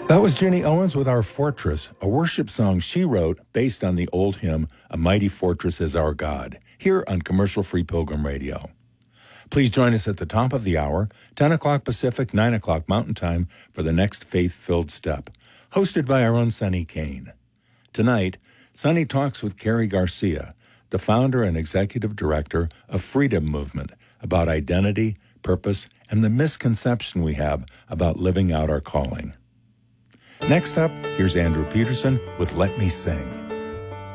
That was Jenny Owens with Our Fortress, a worship song she wrote based on the old hymn, A Mighty Fortress is Our God, here on Commercial Free Pilgrim Radio. Please join us at the top of the hour, 10 o'clock Pacific, 9 o'clock Mountain Time, for the next Faith-Filled Step, hosted by our own Sonny Kane. Tonight, Sonny talks with Carrie Garcia, the founder and executive director of Freedom Movement, about identity, purpose, and the misconception we have about living out our calling. Next up, here's Andrew Peterson with Let Me Sing.